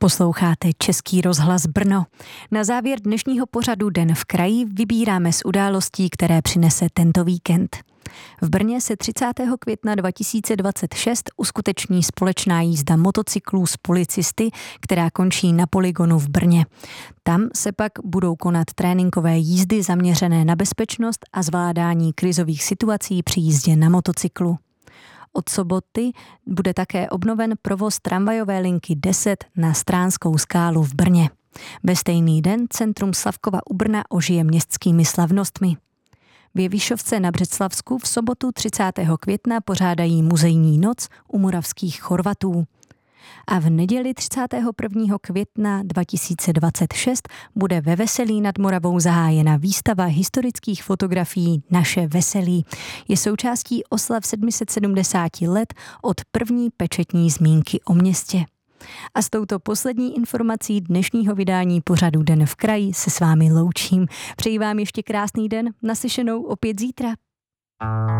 Posloucháte Český rozhlas Brno. Na závěr dnešního pořadu Den v kraji vybíráme z událostí, které přinese tento víkend. V Brně se 30. května 2026 uskuteční společná jízda motocyklů s policisty, která končí na polygonu v Brně. Tam se pak budou konat tréninkové jízdy zaměřené na bezpečnost a zvládání krizových situací při jízdě na motocyklu. Od soboty bude také obnoven provoz tramvajové linky 10 na Stránskou skálu v Brně. Ve stejný den centrum Slavkova u Brna ožije městskými slavnostmi. V Jevíšovce na Břeclavsku v sobotu 30. května pořádají muzejní noc u moravských Chorvatů. A v neděli 31. května 2026 bude ve Veselí nad Moravou zahájena výstava historických fotografií Naše Veselí. Je součástí oslav 770 let od první pečetní zmínky o městě. A s touto poslední informací dnešního vydání pořadu Den v kraji se s vámi loučím. Přeji vám ještě krásný den, naslyšenou opět zítra.